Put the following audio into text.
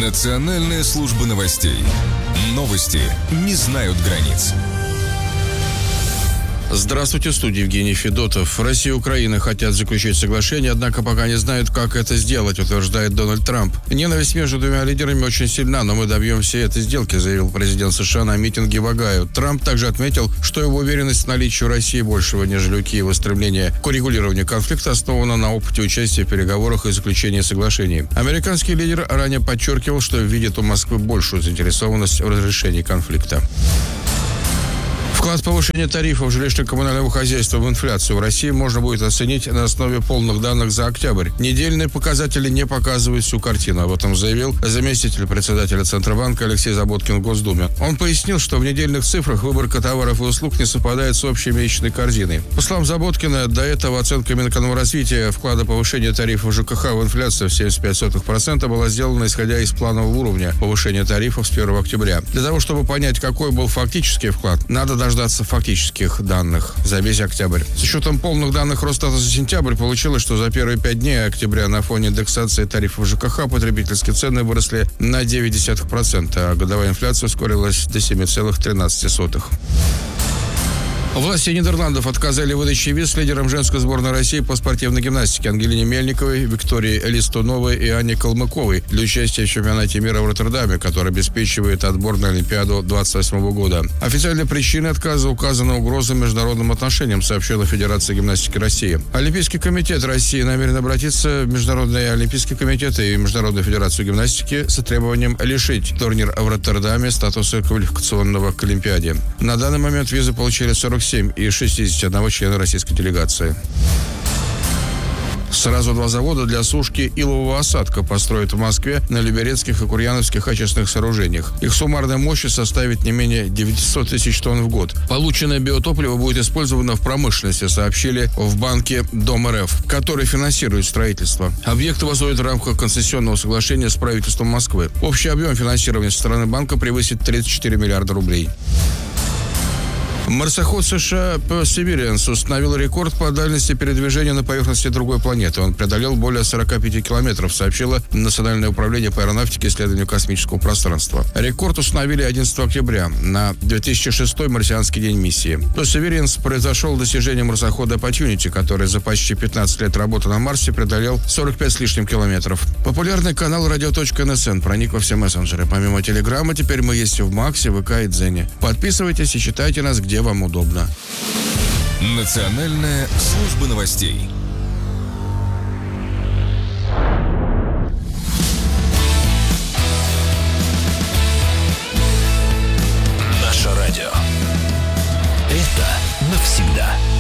Национальная служба новостей. Новости не знают границ. Здравствуйте, в студии Евгений Федотов. Россия и Украина хотят заключить соглашение, однако пока не знают, как это сделать, утверждает Дональд Трамп. Ненависть между двумя лидерами очень сильна, но мы добьемся этой сделки, заявил президент США на митинге в Огайо. Трамп также отметил, что его уверенность в наличии у России большего, нежели у Киева, стремление к урегулированию конфликта основана на опыте участия в переговорах и заключении соглашений. Американский лидер ранее подчеркивал, что видит у Москвы большую заинтересованность в разрешении конфликта. Вклад повышения тарифов жилищно-коммунального хозяйства в инфляцию в России можно будет оценить на основе полных данных за октябрь. Недельные показатели не показывают всю картину. Об этом заявил заместитель председателя Центробанка Алексей Заботкин в Госдуме. Он пояснил, что в недельных цифрах выборка товаров и услуг не совпадает с общей месячной корзиной. По словам Заботкина, до этого оценка Минэкономразвития вклада повышения тарифов ЖКХ в инфляцию в 0,75% была сделана исходя из планового уровня повышения тарифов с 1 октября. Для того, чтобы понять, какой был фактический вклад, надо дождаться фактических данных за весь октябрь. С учетом полных данных Росстата за сентябрь получилось, что за первые 5 дней октября на фоне индексации тарифов ЖКХ потребительские цены выросли на 0,9%, а годовая инфляция ускорилась до 7,13%. Власти Нидерландов отказали в выдаче виз лидерам женской сборной России по спортивной гимнастике Ангелине Мельниковой, Виктории Листуновой и Анне Калмыковой для участия в чемпионате мира в Роттердаме, который обеспечивает отбор на Олимпиаду 2028 года. Официальной причиной отказа указана угроза международным отношениям, сообщила Федерация гимнастики России. Олимпийский комитет России намерен обратиться в Международный олимпийский комитет и Международную федерацию гимнастики с требованием лишить турнир в Роттердаме статуса квалификационного к Олимпиаде. На данный момент визы получили 47 из 61 члена российской делегации. Сразу 2 завода для сушки илового осадка построят в Москве на Люберецких и Курьяновских очистных сооружениях. Их суммарная мощность составит не менее 900 тысяч тонн в год. Полученное биотопливо будет использовано в промышленности, сообщили в банке Дом РФ, который финансирует строительство. Объект возводят в рамках концессионного соглашения с правительством Москвы. Общий объем финансирования со стороны банка превысит 34 миллиарда рублей. Марсоход США Perseverance установил рекорд по дальности передвижения на поверхности другой планеты. Он преодолел более 45 километров, сообщило Национальное управление по аэронавтике и исследованию космического пространства. Рекорд установили 11 октября, на 2006 марсианский день миссии. Perseverance произошел достижение марсохода Opportunity, который за почти 15 лет работы на Марсе преодолел 45 с лишним километров. Популярный канал radio.nsn проник во все мессенджеры. Помимо Телеграма, теперь мы есть в Максе, ВК и Дзене. Подписывайтесь и читайте нас, где вам удобно. Национальная служба новостей. Наше радио. Это навсегда.